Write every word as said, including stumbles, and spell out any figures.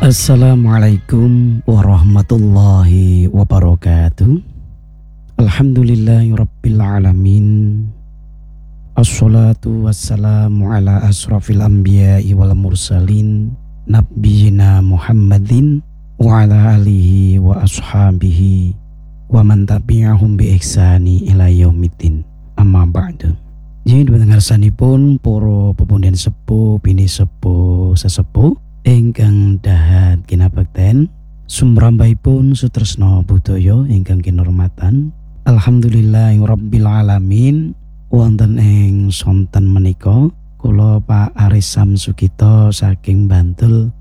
Assalamualaikum warahmatullahi wabarakatuh. Alhamdulillahirabbil alamin. Assalatu wassalamu ala asrafil anbiya'i wal mursalin nabiyyina Muhammadin wa ala alihi wa ashabihi wa man tabi'ahum bi ihsani ila yaumiddin. Amma ba'du. Jadi pendengar sanipun para pepunden sepuh, bini sepuh, sesepuh ingkang dahat kinabekten sumrambahipun sutresna budaya ingkang kinurmatan. Alhamdulillahirabbil alamin. Wonten ing sonten menika kula Pak Aris Samsukito saking Bantul